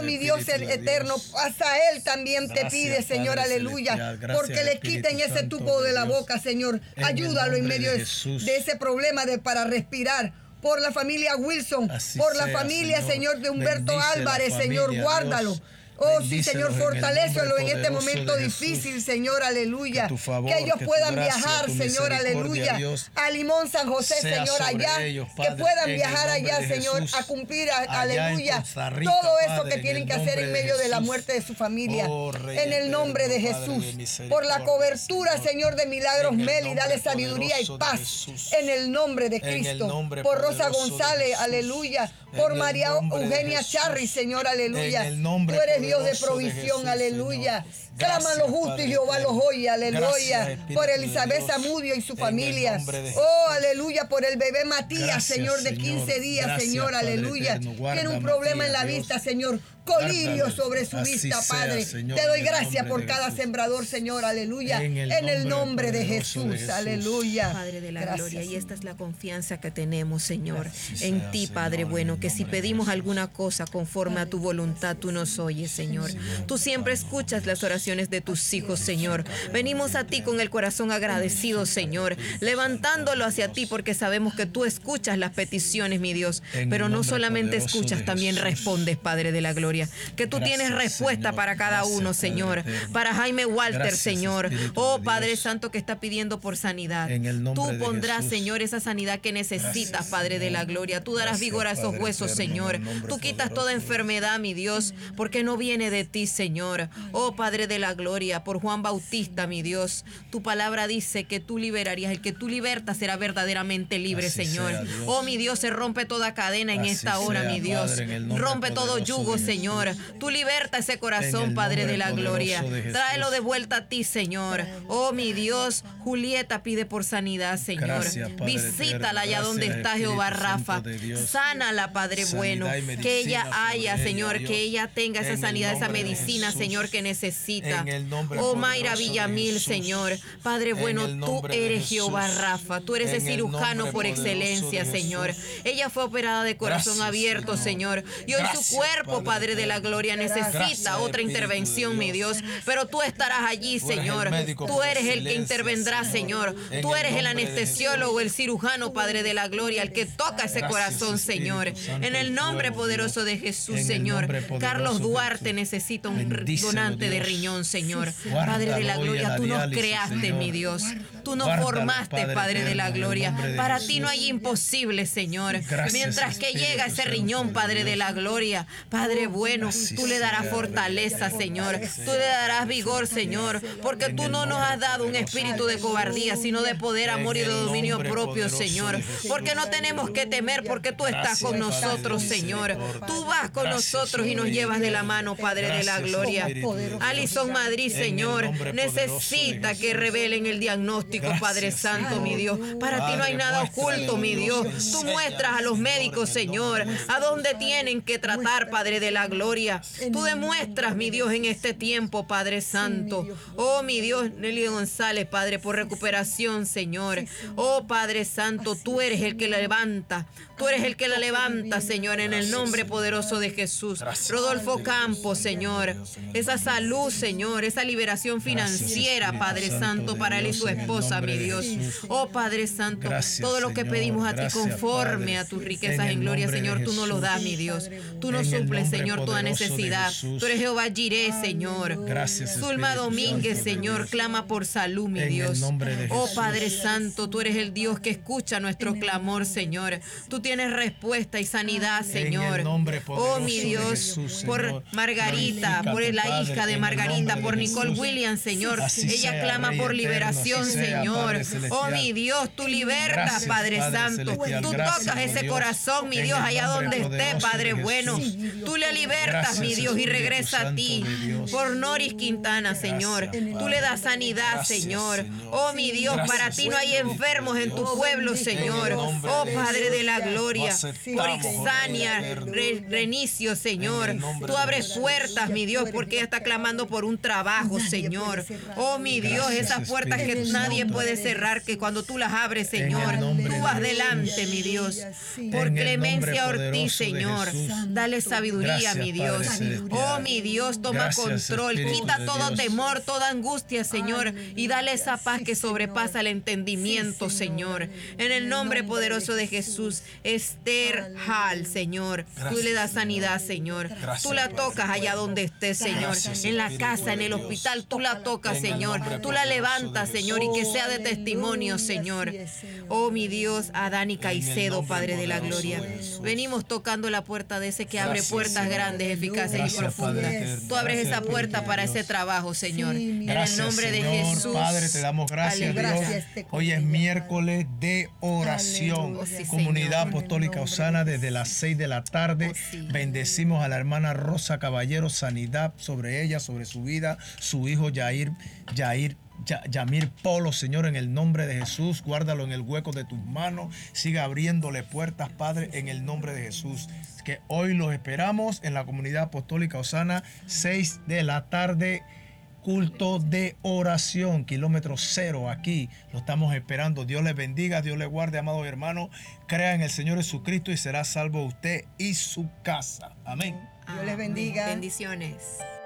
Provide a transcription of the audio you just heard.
mi Dios eterno, hasta él también te pide, Señor, aleluya, porque le quiten ese tubo de la boca, Señor. Ayúdalo en medio de ese problema para respirar. Por la familia Wilson, por la familia, Señor, de Humberto Álvarez, Señor, guárdalo. Oh, sí, Señor, fortalécelo en este momento difícil, Señor, aleluya. Que ellos puedan viajar, Señor, aleluya. A Limón, San José, Señor, allá. Que puedan viajar allá, Señor, a cumplir, aleluya. Todo eso que tienen que hacer en medio de la muerte de su familia. En el nombre de Jesús. Por la cobertura, Señor, de Milagros Meli, dale sabiduría y paz. En el nombre de Cristo. Por Rosa González, aleluya. Por María Eugenia Charri, Señor, aleluya. Tú eres Dios de provisión, aleluya. Claman los justos y Jehová los oye, aleluya. Por Elizabeth Zamudio y su familia. Oh, aleluya, por el bebé Matías, Señor, de 15 días, Señor, aleluya. Tiene un problema en la vista, Señor. Colirio sobre su vista, Padre. Te doy gracias por cada sembrador, Señor, aleluya. En el nombre de Jesús, aleluya. Padre de la gloria, y esta es la confianza que tenemos, Señor, en ti, Padre bueno, que si pedimos alguna cosa conforme a tu voluntad, tú nos oyes, Señor. Tú siempre escuchas las oraciones de tus hijos, Señor. Venimos a ti con el corazón agradecido, Señor, levantándolo hacia ti porque sabemos que tú escuchas las peticiones, mi Dios. Pero no solamente escuchas, también respondes, Padre de la gloria. Que tú tienes respuesta para cada uno, Señor. Para Jaime Walter, Señor. Oh, Padre Santo, que está pidiendo por sanidad. Tú pondrás, Señor, esa sanidad que necesitas, Padre de la gloria. Tú darás vigor a esos huesos, Señor. Tú quitas toda enfermedad, mi Dios, porque no viene de ti, Señor. Oh, Padre de la gloria, por Juan Bautista, mi Dios. Tu palabra dice que tú liberarías. El que tú libertas será verdaderamente libre, Señor. Oh, mi Dios, se rompe toda cadena en esta hora, mi Dios. Rompe todo yugo, Señor. Tú liberta ese corazón, Padre de la gloria. Tráelo de vuelta a ti, Señor. Oh, mi Dios, Julieta pide por sanidad, Señor. Visítala allá donde está Jehová Rafa. Sánala, Padre bueno. Que ella haya, Señor, que ella tenga esa sanidad, esa medicina, Señor, que necesita. Oh, Mayra Villamil, Señor. Padre bueno, tú eres Jehová Rafa. Tú eres el cirujano por excelencia, Señor. Ella fue operada de corazón abierto, Señor. Y hoy su cuerpo, Padre de la gloria, necesita otra intervención, mi Dios. Pero tú estarás allí, Señor. Tú eres el que intervendrá, Señor. Tú eres el anestesiólogo, el cirujano, Padre de la gloria, el que toca ese corazón, Señor. En el nombre poderoso de Jesús, Señor. Carlos Duarte necesita un donante de riñón, Señor. Padre de la gloria, tú nos creaste, mi Dios. Tú nos formaste, Padre de la gloria. Para ti no hay imposible, Señor. Mientras que llega ese riñón, Padre de la gloria, Padre bueno, tú le darás fortaleza, Señor. Tú le darás vigor, Señor, porque tú no nos has dado un espíritu de cobardía, sino de poder, amor y de dominio propio, Señor. Porque no tenemos que temer, porque tú estás con nosotros, Señor. Tú vas con nosotros y nos llevas de la mano, Padre de la gloria. Alison Madrid, Señor, necesita que revelen el diagnóstico, Padre Santo, mi Dios. Para ti no hay nada oculto, mi Dios. Tú muestras a los médicos, Señor, a dónde tienen que tratar, Padre de la gloria. Tú demuestras, mi Dios, en este tiempo, Padre Santo. Oh, mi Dios, Nelly González, Padre, por recuperación, Señor. Oh, Padre Santo, tú eres el que la levanta. Tú eres el que la levanta, Señor, en el nombre poderoso de Jesús. Rodolfo Campos, Señor. Esa salud, Señor, esa liberación financiera, Padre Santo, para él y su esposa, mi Dios. Oh, Padre Santo, todo lo que pedimos a ti conforme a tus riquezas en gloria, Señor, tú nos lo das, mi Dios. Tú nos suples, Señor, toda necesidad. Tú eres Jehová Jireh, Señor. Zulma Domínguez, Señor, clama por salud, mi Dios. Oh, Padre Santo, tú eres el Dios que escucha nuestro clamor, Señor. Tú tienes respuesta y sanidad, Señor. Oh, mi Dios, por Margarita, por la hija de Margarita, por Nicole Williams, Señor. Ella clama por liberación, Señor. Oh, mi Dios, tú libertas, Padre Santo. Tú tocas ese corazón, mi Dios, allá donde esté, Padre bueno. Tú le libertas, mi Dios, y regresa a ti. Por Noris Quintana, Señor. Tú le das sanidad, Señor. Oh, mi Dios, para ti no hay enfermos en tu pueblo, Señor. Oh, Padre de la gloria. Por Ixania, Renicio, Señor. Tú abres puertas, mi Dios, porque ella está clamando por un trabajo, Señor. Oh, mi Dios, esas puertas que nadie nadie puede cerrar, que cuando tú las abres, Señor, tú vas delante, mi Dios. Por Clemencia Ortiz, Señor, dale sabiduría, mi Dios. Oh, mi Dios, toma control, quita todo temor, toda angustia, Señor, y dale esa paz que sobrepasa el entendimiento, Señor. En el nombre poderoso de Jesús, Esther Hall, Señor, tú le das sanidad, Señor. Tú la tocas allá donde estés, Señor. En la casa, en el hospital, tú la tocas, Señor. Tú la levantas, Señor, y que sea de testimonio, Señor. Oh, mi Dios, a Dani Caicedo, Padre de la gloria. Venimos tocando la puerta de ese que abre puertas grandes, eficaces y profundas. Tú abres esa puerta para ese trabajo, Señor. En el nombre de Jesús. Padre, te damos gracias, Dios. Hoy es miércoles de oración. Comunidad Apostólica Osana, desde las 6 de la tarde. Bendecimos a la hermana Rosa Caballero, sanidad sobre ella, sobre su vida, su hijo Yamir Polo, Señor, en el nombre de Jesús, guárdalo en el hueco de tus manos, siga abriéndole puertas, Padre, en el nombre de Jesús. Que hoy los esperamos en la Comunidad Apostólica Osana, 6 de la tarde, culto de oración, kilómetro 0, aquí lo estamos esperando. Dios les bendiga, Dios les guarde, amados hermanos. Crea en el Señor Jesucristo y será salvo usted y su casa. Amén. Dios les bendiga. Bendiciones.